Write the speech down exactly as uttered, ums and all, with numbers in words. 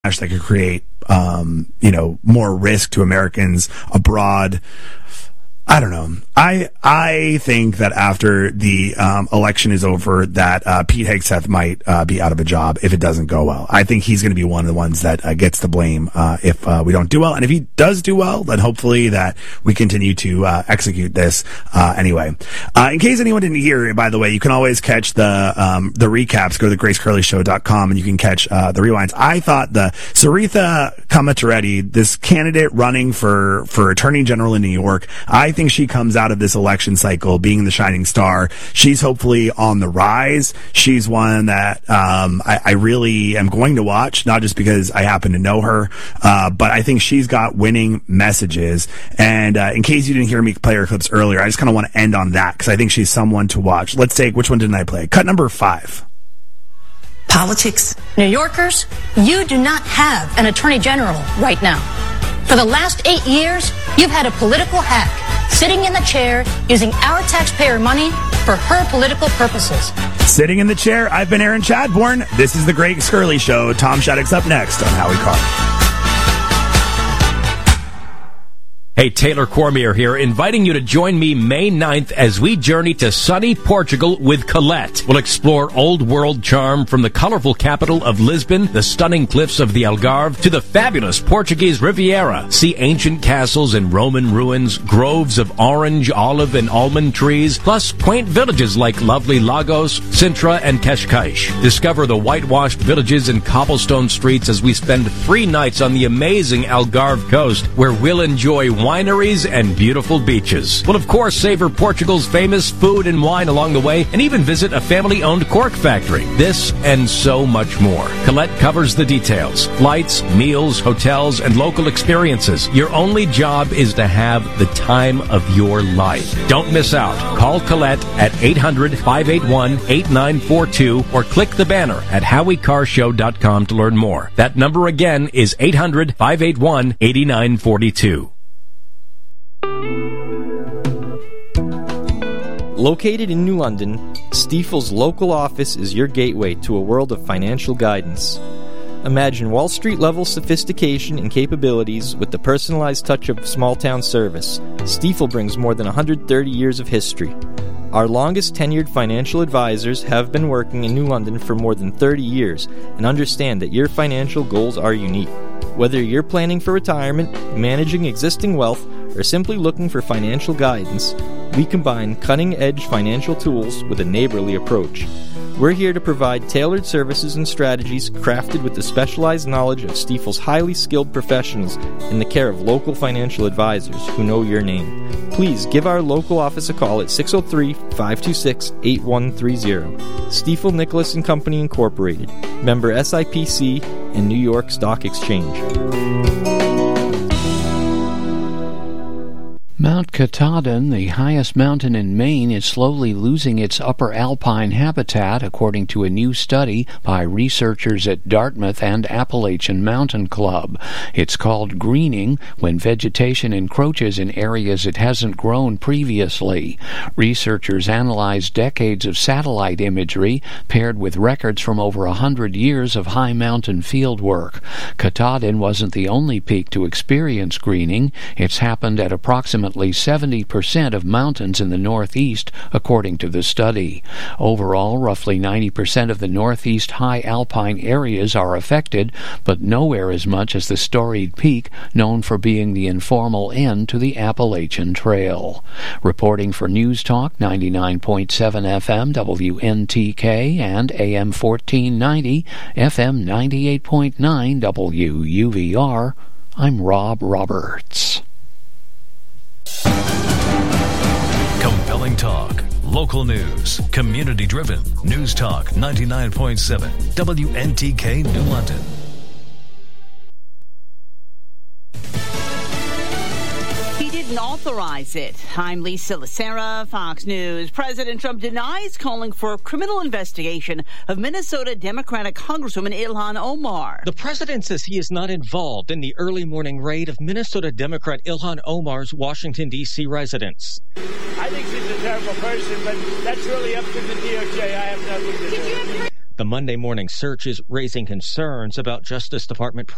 that could create, um, you know, more risk to Americans abroad. I don't know. I I think that after the um, election is over, that uh, Pete Hegseth might uh, be out of a job if it doesn't go well. I think he's going to be one of the ones that uh, gets the blame uh, if uh, we don't do well. And if he does do well, then hopefully that we continue to uh, execute this uh, anyway. Uh, in case anyone didn't hear, by the way, you can always catch the um, the recaps. Go to grace curley show dot com and you can catch uh, the rewinds. I thought the Saritha Kamatareddy, this candidate running for, for Attorney General in New York, I think she comes out of this election cycle being the shining star. She's hopefully on the rise. She's one that um, I, I really am going to watch, not just because I happen to know her, uh, but I think she's got winning messages. And uh, in case you didn't hear me play her clips earlier, I just kind of want to end on that because I think she's someone to watch. Let's take, which one didn't I play? Cut number five. Politics. New Yorkers, you do not have an attorney general right now. For the last eight years, you've had a political hack sitting in the chair using our taxpayer money for her political purposes. Sitting in the chair, I've been Aaron Chadbourne. This is the Greg Scurley Show. Tom Shattuck's up next on Howie Carr. Hey, Taylor Cormier here, inviting you to join me May ninth as we journey to sunny Portugal with Colette. We'll explore old world charm from the colorful capital of Lisbon, the stunning cliffs of the Algarve, to the fabulous Portuguese Riviera. See ancient castles and Roman ruins, groves of orange, olive, and almond trees, plus quaint villages like lovely Lagos, Sintra, and Cascais. Discover the whitewashed villages and cobblestone streets as we spend three nights on the amazing Algarve coast, where we'll enjoy wineries and beautiful beaches. We'll, of course, savor Portugal's famous food and wine along the way and even visit a family-owned cork factory. This and so much more. Colette covers the details. Flights, meals, hotels, and local experiences. Your only job is to have the time of your life. Don't miss out. Call Colette at eight hundred, five eight one, eight nine four two or click the banner at howie carr show dot com to learn more. That number again is eight hundred, five eight one, eight nine four two. Located in New London, Stifel's local office is your gateway to a world of financial guidance. Imagine Wall Street-level sophistication and capabilities with the personalized touch of small-town service. Stifel brings more than one hundred thirty years of history. Our longest-tenured financial advisors have been working in New London for more than thirty years and understand that your financial goals are unique. Whether you're planning for retirement, managing existing wealth, or simply looking for financial guidance, we combine cutting-edge financial tools with a neighborly approach. We're here to provide tailored services and strategies crafted with the specialized knowledge of Stifel's highly skilled professionals in the care of local financial advisors who know your name. Please give our local office a call at six oh three, five two six, eight one three zero. Stifel Nicholas and Company Incorporated, member S I P C and New York Stock Exchange. Mount Katahdin, the highest mountain in Maine, is slowly losing its upper alpine habitat, according to a new study by researchers at Dartmouth and Appalachian Mountain Club. It's called greening when vegetation encroaches in areas it hasn't grown previously. Researchers analyzed decades of satellite imagery paired with records from over a hundred years of high mountain field work. Katahdin wasn't the only peak to experience greening. It's happened at approximately seventy percent of mountains in the Northeast, according to the study. Overall, roughly ninety percent of the Northeast high alpine areas are affected, but nowhere as much as the storied peak, known for being the informal end to the Appalachian Trail. Reporting for News Talk ninety-nine point seven F M W N T K and A M fourteen ninety, F M ninety-eight point nine W U V R, I'm Rob Roberts. Compelling talk, local news, community-driven. News Talk ninety-nine point seven, W N T K, New London. He didn't authorize it. I'm Lisa Lacera, Fox News. President Trump denies calling for a criminal investigation of Minnesota Democratic Congresswoman Ilhan Omar. The president says he is not involved in the early morning raid of Minnesota Democrat Ilhan Omar's Washington, D C residence. I think she's a terrible person, but that's really up to the D O J. I have nothing to do with it. The Monday morning search is raising concerns about Justice Department